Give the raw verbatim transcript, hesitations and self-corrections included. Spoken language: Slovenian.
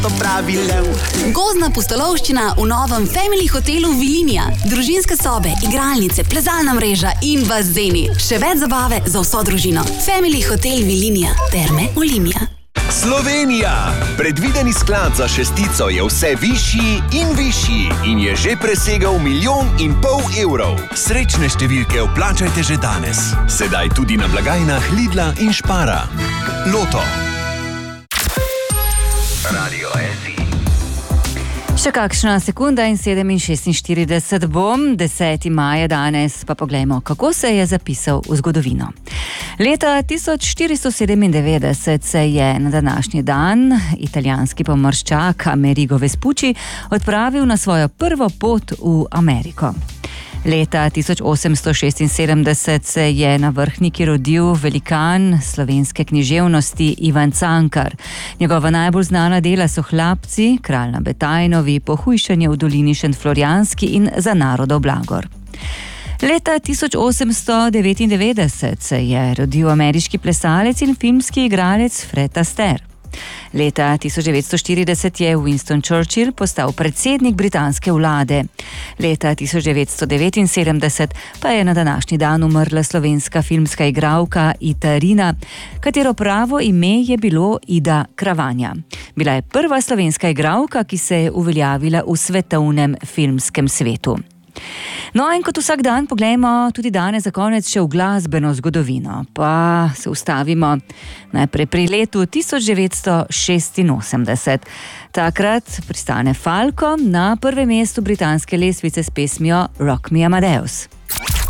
Gozdna pustolovščina v novem Family hotelu Vilinija. Družinske sobe, igralnice, plezalna mreža in bazeni. Še več zabave za vso družino. Family hotel Vilinija. Terme Olimia. Slovenija! Predvideni sklad za šestico je vse višji in višji in je že presegal milijon in pol evrov. Srečne številke vplačajte že danes. Sedaj tudi na blagajnah Lidla in Špara. Loto. Radio S I. Še kakšna sekunda in sedem in šestinštirideset bom, deseti maja danes, pa poglejmo, kako se je zapisal v zgodovino. Leta tisoč štiristo sedemindevetdeset se je na današnji dan italijanski pomorščak Amerigo Vespucci odpravil na svojo prvo pot v Ameriko. Leta tisoč osemsto šestinsedemdeset se je na Vrhniki rodil velikan slovenske književnosti Ivan Cankar. Njegova najbolj znana dela so Hlapci, Kralj na Betajnovi, Pohujšanje v dolini Šentflorjanski in Za narodov blagor. Leta tisoč osemsto devetindevetdeset se je rodil ameriški plesalec in filmski igralec Fred Astaire. Leta tisoč devetsto štirideset je Winston Churchill postal predsednik britanske vlade. Leta tisoč devetsto devetinsedemdeset pa je na današnji dan umrla slovenska filmska igralka Ita Rina, katero pravo ime je bilo Ida Kravanja. Bila je prva slovenska igralka, ki se je uveljavila v svetovnem filmskem svetu. No, in kot vsak dan poglejmo tudi danes za konec še v glasbeno zgodovino. Pa se ustavimo najprej pri letu tisoč devetsto šestinosemdeset. Takrat pristane Falco na prvem mestu britanske lestvice s pesmijo Rock Me Amadeus.